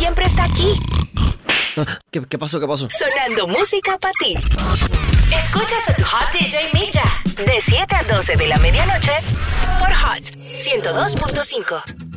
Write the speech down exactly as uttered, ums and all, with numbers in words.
siempre está aquí. ¿Qué, qué pasó? ¿Qué pasó? Sonando música para ti. Escuchas a tu Hot D J Milla de siete a doce de la medianoche por Hot ciento dos punto cinco.